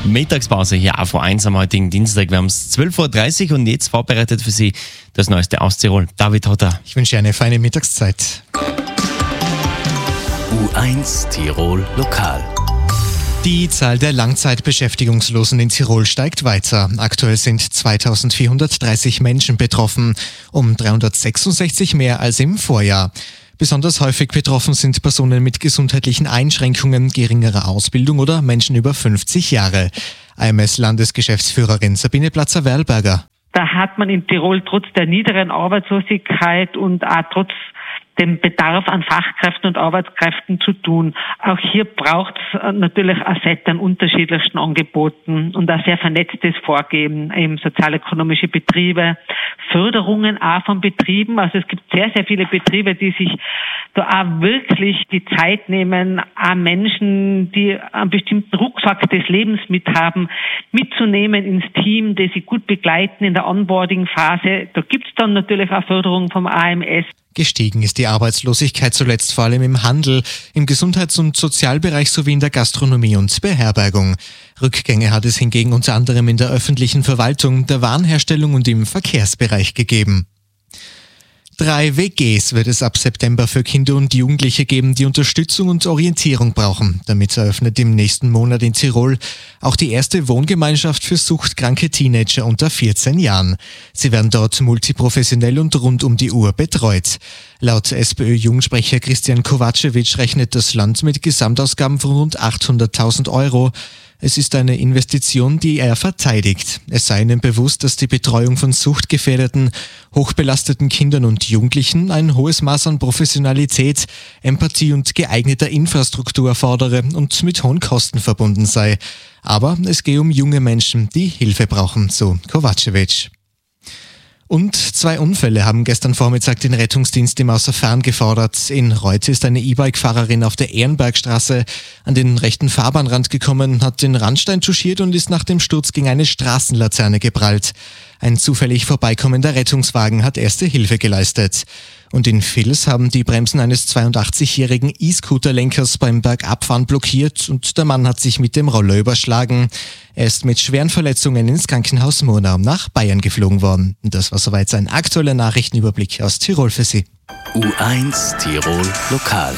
Mittagspause hier auf A1 am heutigen Dienstag. Wir haben es 12.30 Uhr und jetzt vorbereitet für Sie das Neueste aus Tirol. David Hotter. Ich wünsche eine feine Mittagszeit. U1 Tirol Lokal. Die Zahl der Langzeitbeschäftigungslosen in Tirol steigt weiter. Aktuell sind 2430 Menschen betroffen, um 366 mehr als im Vorjahr. Besonders häufig betroffen sind Personen mit gesundheitlichen Einschränkungen, geringerer Ausbildung oder Menschen über 50 Jahre. AMS-Landesgeschäftsführerin Sabine Platzer-Werlberger. Da hat man in Tirol trotz der niederen Arbeitslosigkeit und auch trotz dem Bedarf an Fachkräften und Arbeitskräften zu tun. Auch hier braucht es natürlich ein Set an unterschiedlichsten Angeboten und ein sehr vernetztes Vorgehen, eben sozialökonomische Betriebe, Förderungen auch von Betrieben. Also es gibt sehr, sehr viele Betriebe, die sich da auch wirklich die Zeit nehmen, auch Menschen, die einen bestimmten Rucksack des Lebens mithaben, mitzunehmen ins Team, die sie gut begleiten in der Onboarding-Phase. Da gibt es dann natürlich auch Förderung vom AMS. Gestiegen ist die Arbeitslosigkeit zuletzt vor allem im Handel, im Gesundheits- und Sozialbereich sowie in der Gastronomie und Beherbergung. Rückgänge hat es hingegen unter anderem in der öffentlichen Verwaltung, der Warenherstellung und im Verkehrsbereich gegeben. 3 WGs wird es ab September für Kinder und Jugendliche geben, die Unterstützung und Orientierung brauchen. Damit eröffnet im nächsten Monat in Tirol auch die erste Wohngemeinschaft für suchtkranke Teenager unter 14 Jahren. Sie werden dort multiprofessionell und rund um die Uhr betreut. Laut SPÖ-Jugendsprecher Christian Kovacevic rechnet das Land mit Gesamtausgaben von rund 800.000 Euro. Es ist eine Investition, die er verteidigt. Es sei ihnen bewusst, dass die Betreuung von suchtgefährdeten, hochbelasteten Kindern und Jugendlichen ein hohes Maß an Professionalität, Empathie und geeigneter Infrastruktur erfordere und mit hohen Kosten verbunden sei. Aber es gehe um junge Menschen, die Hilfe brauchen, so Kovacevic. Und 2 Unfälle haben gestern Vormittag den Rettungsdienst im Außerfern gefordert. In Reut ist eine E-Bike-Fahrerin auf der Ehrenbergstraße an den rechten Fahrbahnrand gekommen, hat den Randstein touchiert und ist nach dem Sturz gegen eine Straßenlaterne geprallt. Ein zufällig vorbeikommender Rettungswagen hat erste Hilfe geleistet. Und in Vils haben die Bremsen eines 82-jährigen E-Scooter-Lenkers beim Bergabfahren blockiert und der Mann hat sich mit dem Roller überschlagen. Er ist mit schweren Verletzungen ins Krankenhaus Murnau nach Bayern geflogen worden. Und das war soweit ein aktueller Nachrichtenüberblick aus Tirol für Sie. U1 Tirol Lokal.